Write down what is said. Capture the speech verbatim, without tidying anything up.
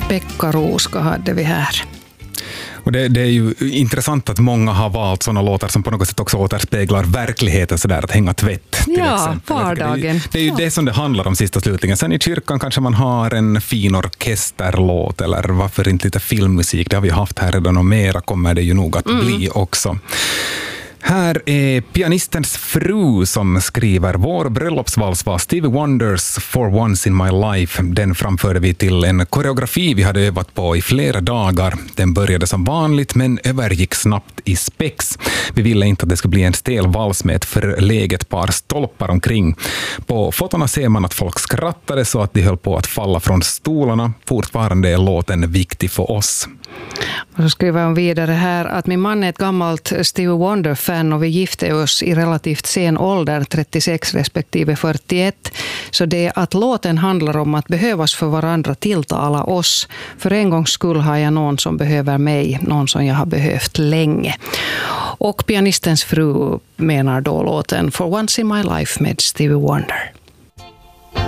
Pekka Ruska hade vi här. Och det, det är ju intressant att många har valt sådana låtar som på något sätt också återspeglar verkligheten, sådär att hänga tvätt till ja, exempel. Vardagen. Det, det är ju ja. det som det handlar om sista slutligen. Sen i kyrkan kanske man har en fin orkesterlåt eller varför inte lite filmmusik. Det har vi haft här redan och mera kommer det ju nog att mm. bli också. Här är pianistens fru som skriver: vår bröllopsvals var Stevie Wonders For Once in My Life. Den framförde vi till en koreografi vi hade övat på i flera dagar. Den började som vanligt men övergick snabbt i spex. Vi ville inte att det skulle bli en stel vals med ett förläget par stolpar omkring. På fotona ser man att folk skrattade så att de höll på att falla från stolarna. Fortfarande är låten viktig för oss. Och så skriver hon vidare här att min man är ett gammalt Stevie Wonder-fan och vi gifte oss i relativt sen ålder, trettiosex respektive fyrtioett. Så det att låten handlar om att behövas för varandra tilltala oss. För en gångs skull har jag någon som behöver mig, någon som jag har behövt länge. Och pianistens fru menar då låten For Once in My Life med Stevie Wonder.